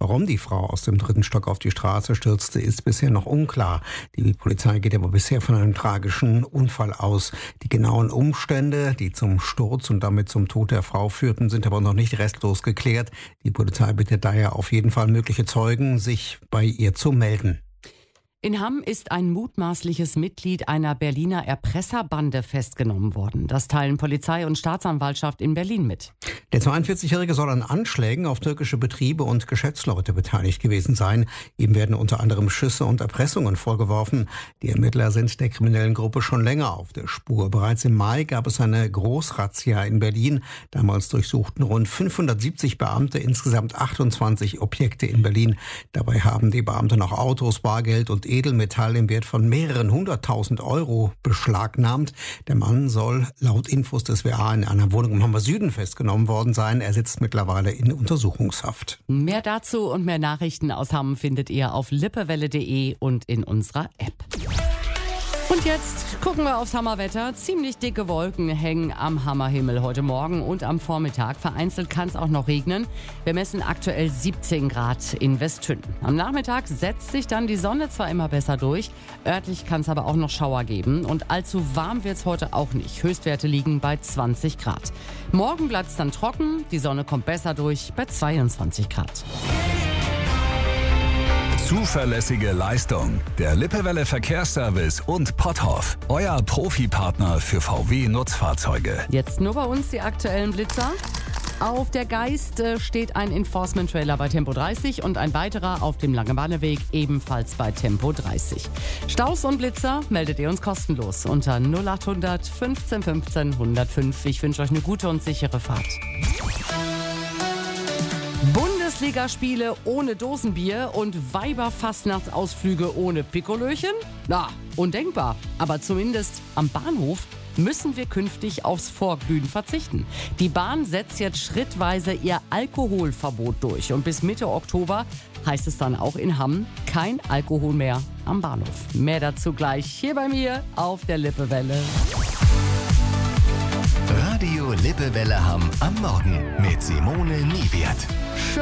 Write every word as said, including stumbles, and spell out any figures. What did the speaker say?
Warum die Frau aus dem dritten Stock auf die Straße stürzte, ist bisher noch unklar. Die Polizei geht aber bisher von einem tragischen Unfall aus. Die genauen Umstände, die zum Sturz und damit zum Tod der Frau führten, sind aber noch nicht restlos geklärt. Die Polizei bittet daher auf jeden Fall mögliche Zeugen, sich bei ihr zu melden. In Hamm ist ein mutmaßliches Mitglied einer Berliner Erpresserbande festgenommen worden. Das teilen Polizei und Staatsanwaltschaft in Berlin mit. Der zweiundvierzigjährige soll an Anschlägen auf türkische Betriebe und Geschäftsleute beteiligt gewesen sein. Ihm werden unter anderem Schüsse und Erpressungen vorgeworfen. Die Ermittler sind der kriminellen Gruppe schon länger auf der Spur. Bereits im Mai gab es eine Großrazzia in Berlin. Damals durchsuchten rund fünfhundertsiebzig Beamte insgesamt achtundzwanzig Objekte in Berlin. Dabei haben die Beamte noch Autos, Bargeld und Edelmetall im Wert von mehreren hunderttausend Euro beschlagnahmt. Der Mann soll laut Infos des W A in einer Wohnung im Hammer Süden festgenommen worden sein. Er sitzt mittlerweile in Untersuchungshaft. Mehr dazu und mehr Nachrichten aus Hamm findet ihr auf lippewelle punkt de und in unserer App. Und jetzt gucken wir aufs Hammerwetter. Ziemlich dicke Wolken hängen am Hammerhimmel heute Morgen und am Vormittag. Vereinzelt kann es auch noch regnen. Wir messen aktuell siebzehn Grad in Westhütten. Am Nachmittag setzt sich dann die Sonne zwar immer besser durch, örtlich kann es aber auch noch Schauer geben. Und allzu warm wird es heute auch nicht. Höchstwerte liegen bei zwanzig Grad. Morgen bleibt es dann trocken, die Sonne kommt besser durch bei zweiundzwanzig Grad. Zuverlässige Leistung. Der Lippewelle Verkehrsservice und Potthoff. Euer Profipartner für V W-Nutzfahrzeuge. Jetzt nur bei uns die aktuellen Blitzer. Auf der Geist äh, steht ein Enforcement-Trailer bei Tempo dreißig und ein weiterer auf dem Langebahneweg ebenfalls bei Tempo dreißig. Staus und Blitzer meldet ihr uns kostenlos unter null achthundert fünfzehn fünfzehn hundertfünf. Ich wünsche euch eine gute und sichere Fahrt. Bundesligaspiele ohne Dosenbier und Weiberfastnachtsausflüge ohne Pikolöchen? Na, undenkbar. Aber zumindest am Bahnhof müssen wir künftig aufs Vorglühen verzichten. Die Bahn setzt jetzt schrittweise ihr Alkoholverbot durch. Und bis Mitte Oktober heißt es dann auch in Hamm kein Alkohol mehr am Bahnhof. Mehr dazu gleich hier bei mir auf der Lippewelle. Radio Lippewelle Hamm am Morgen mit Simone Niewert.